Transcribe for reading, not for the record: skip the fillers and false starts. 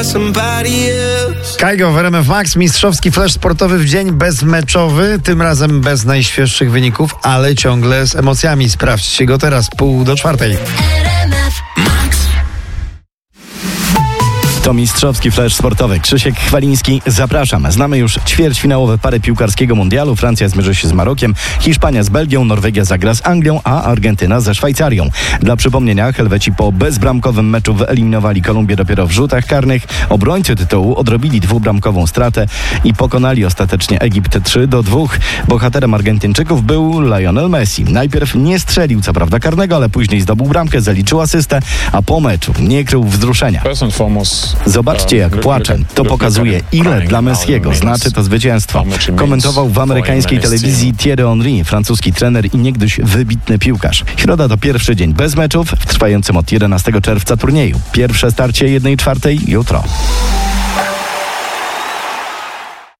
Kaigo w RMF Max, mistrzowski flash sportowy w dzień bezmeczowy, tym razem bez najświeższych wyników, ale ciągle z emocjami. Sprawdźcie go teraz, 3:30. To mistrzowski flash sportowy. Krzysiek Chwaliński, zapraszam. Znamy już ćwierćfinałowe pary piłkarskiego mundialu. Francja zmierzy się z Marokiem, Hiszpania z Belgią, Norwegia zagra z Anglią, a Argentyna ze Szwajcarią. Dla przypomnienia, Helweci po bezbramkowym meczu wyeliminowali Kolumbię dopiero w rzutach karnych. Obrońcy tytułu odrobili dwubramkową stratę i pokonali ostatecznie Egipt 3-2. Bohaterem Argentyńczyków był Lionel Messi. Najpierw nie strzelił co prawda karnego, ale później zdobył bramkę, zaliczył asystę, a po meczu nie krył wzruszenia. Zobaczcie, jak płaczę. To pokazuje, ile dla Messiego znaczy to zwycięstwo. Komentował w amerykańskiej telewizji Thierry Henry, francuski trener i niegdyś wybitny piłkarz. Środa to pierwszy dzień bez meczów w trwającym od 11 czerwca turnieju. Pierwsze starcie 1/4 jutro.